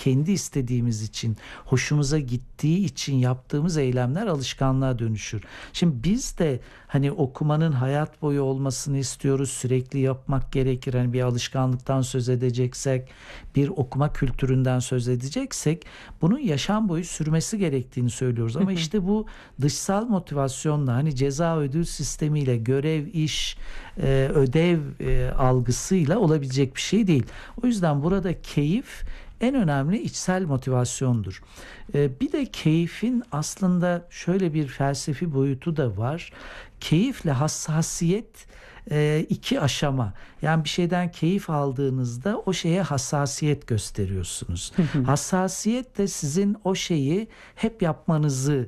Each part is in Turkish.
kendi istediğimiz için, hoşumuza gittiği için yaptığımız eylemler alışkanlığa dönüşür. Şimdi biz de hani okumanın hayat boyu olmasını istiyoruz. Sürekli yapmak gerekir. Hani bir alışkanlıktan söz edeceksek, bir okuma kültüründen söz edeceksek bunun yaşam boyu sürmesi gerektiğini söylüyoruz. Ama işte bu dışsal motivasyonla, hani ceza ödül sistemiyle, görev, iş, ödev algısıyla olabilecek bir şey değil. O yüzden burada keyif en önemli içsel motivasyondur. Bir de keyfin aslında şöyle bir felsefi boyutu da var. Keyifle hassasiyet iki aşama. Yani bir şeyden keyif aldığınızda o şeye hassasiyet gösteriyorsunuz. Hassasiyet de sizin o şeyi hep yapmanızı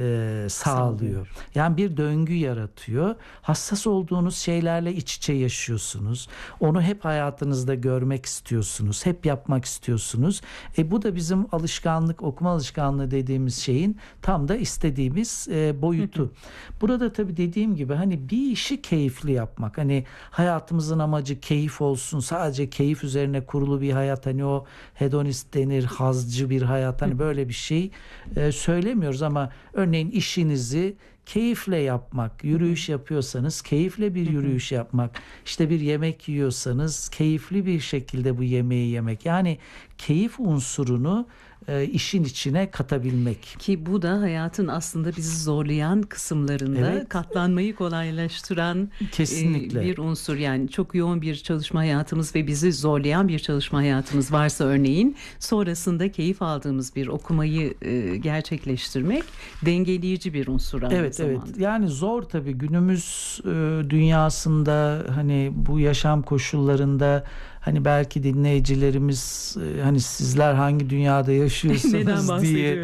sağlıyor. Yani bir döngü yaratıyor. Hassas olduğunuz şeylerle iç içe yaşıyorsunuz. Onu hep hayatınızda görmek istiyorsunuz. Hep yapmak istiyorsunuz. Bu da bizim alışkanlık, okuma alışkanlığı dediğimiz şeyin tam da istediğimiz boyutu. Burada tabii dediğim gibi hani bir işi keyifli yapmak. Hani hayatımızın amacı keyif olsun. Sadece keyif üzerine kurulu bir hayat. Hani o hedonist denir, hazcı bir hayat. Hani böyle bir şey söylemiyoruz ama örneğin işinizi keyifle yapmak, yürüyüş yapıyorsanız keyifle bir yürüyüş yapmak, işte bir yemek yiyorsanız keyifli bir şekilde bu yemeği yemek. Yani keyif unsurunu işin içine katabilmek. Ki bu da hayatın aslında bizi zorlayan kısımlarında katlanmayı kolaylaştıran kesinlikle bir unsur. Yani çok yoğun bir çalışma hayatımız ve bizi zorlayan bir çalışma hayatımız varsa örneğin, sonrasında keyif aldığımız bir okumayı gerçekleştirmek dengeleyici bir unsur aynı zamanda. Evet. Yani zor tabii günümüz dünyasında, hani bu yaşam koşullarında. Hani belki dinleyicilerimiz hani sizler hangi dünyada yaşıyorsunuz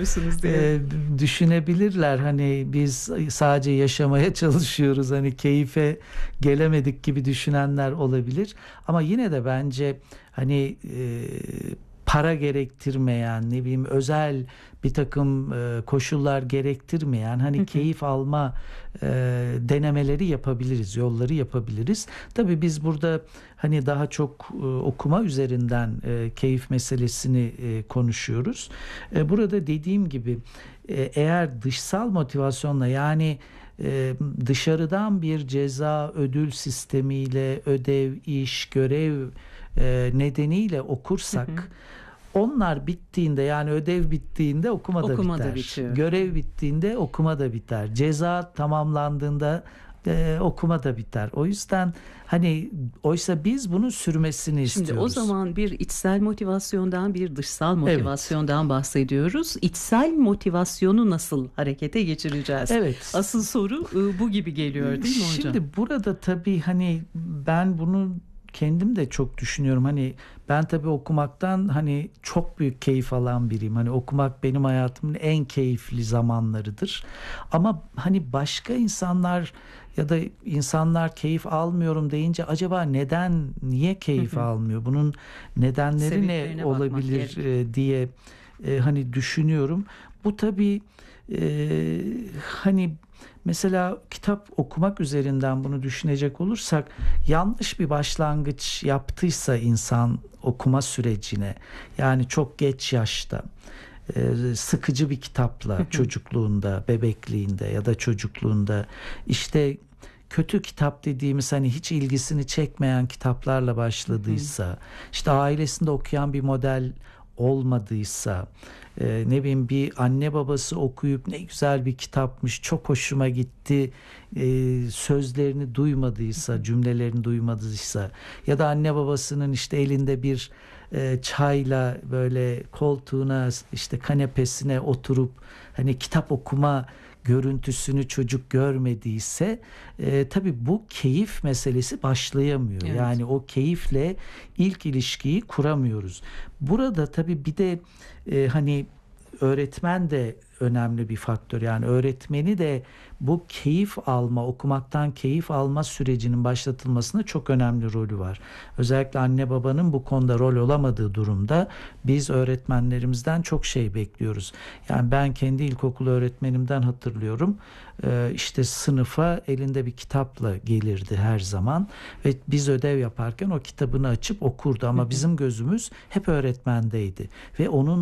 diye düşünebilirler. Hani biz sadece yaşamaya çalışıyoruz, hani keyfe gelemedik gibi düşünenler olabilir. Ama yine de bence hani para gerektirmeyen, ne bileyim özel bir takım koşullar gerektirmeyen hani keyif alma denemeleri yapabiliriz, yolları yapabiliriz. Tabii biz burada hani daha çok okuma üzerinden keyif meselesini konuşuyoruz. Burada dediğim gibi eğer dışsal motivasyonla, yani dışarıdan bir ceza ödül sistemiyle, ödev, iş, görev nedeniyle okursak, onlar bittiğinde, yani ödev bittiğinde okuma da biter. Görev bittiğinde okuma da biter. Ceza tamamlandığında okuma da biter. O yüzden hani oysa biz bunun sürmesini istiyoruz. Şimdi o zaman bir içsel motivasyondan, bir dışsal motivasyondan bahsediyoruz. İçsel motivasyonu nasıl harekete geçireceğiz? Asıl soru bu gibi geliyor, değil mi hocam? Şimdi burada tabii hani ben bunu kendim de çok düşünüyorum. Hani ben tabii okumaktan hani çok büyük keyif alan biriyim. Hani okumak benim hayatımın en keyifli zamanlarıdır. Ama hani başka insanlar ya da insanlar keyif almıyorum deyince acaba niye keyif almıyor? Bunun nedenleri sebeplerine ne olabilir diye hani düşünüyorum. Bu tabii hani mesela kitap okumak üzerinden bunu düşünecek olursak, yanlış bir başlangıç yaptıysa insan okuma sürecine, yani çok geç yaşta sıkıcı bir kitapla çocukluğunda, bebekliğinde ya da çocukluğunda, işte kötü kitap dediğimiz hani hiç ilgisini çekmeyen kitaplarla başladıysa, işte ailesinde okuyan bir model olmadıysa, ne bileyim bir anne babası okuyup ne güzel bir kitapmış, çok hoşuma gitti sözlerini duymadıysa, cümlelerini duymadıysa, ya da anne babasının işte elinde bir çayla böyle koltuğuna, işte kanepesine oturup hani kitap okuma görüntüsünü çocuk görmediyse tabii bu keyif meselesi başlayamıyor. Evet. Yani o keyifle ilk ilişkiyi kuramıyoruz. Burada tabii bir de hani öğretmen de önemli bir faktör. Yani öğretmeni de bu keyif alma, okumaktan keyif alma sürecinin başlatılmasında çok önemli rolü var. Özellikle anne babanın bu konuda rol olamadığı durumda biz öğretmenlerimizden çok şey bekliyoruz. Yani ben kendi ilkokul öğretmenimden hatırlıyorum. İşte sınıfa elinde bir kitapla gelirdi her zaman ve biz ödev yaparken o kitabını açıp okurdu, ama bizim gözümüz hep öğretmendeydi ve onun